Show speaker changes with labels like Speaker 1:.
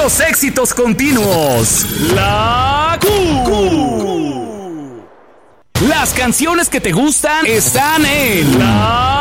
Speaker 1: los éxitos continuos. La Q. Las canciones que te gustan están en La